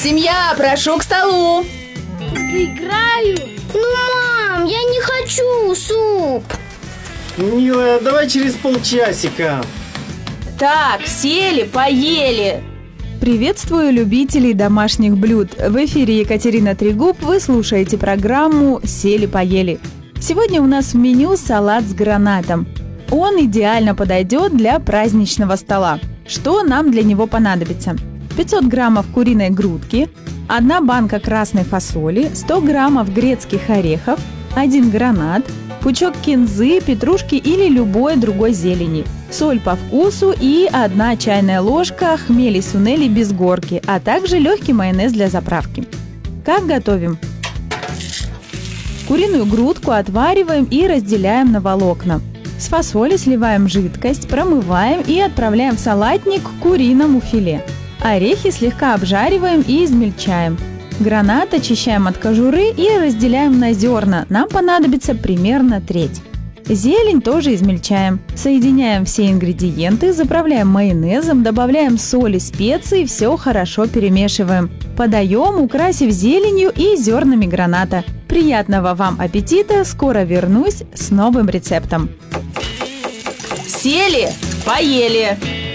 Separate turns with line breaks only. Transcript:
Семья, прошу к столу.
Заиграю.
Мам, я не хочу суп.
Милая, давай через полчасика.
Так, сели, поели.
Приветствую любителей домашних блюд. В эфире Екатерина Трегуб. Вы слушаете программу «Сели-поели». Сегодня у нас в меню салат с гранатом. Он идеально подойдет для праздничного стола. Что нам для него понадобится? 500 граммов куриной грудки, 1 банка красной фасоли, 100 граммов грецких орехов, 1 гранат, пучок кинзы, петрушки или любой другой зелени, соль по вкусу и 1 чайная ложка хмели сунели без горки, а также легкий майонез для заправки. Как готовим? Куриную грудку отвариваем и разделяем на волокна. С фасоли сливаем жидкость, промываем и отправляем в салатник к куриному филе. Орехи слегка обжариваем и измельчаем. Гранат очищаем от кожуры и разделяем на зерна. Нам понадобится примерно треть. Зелень тоже измельчаем. Соединяем все ингредиенты, заправляем майонезом, добавляем соль и специи, все хорошо перемешиваем. Подаем, украсив зеленью и зернами граната. Приятного вам аппетита! Скоро вернусь с новым рецептом.
Сели, поели.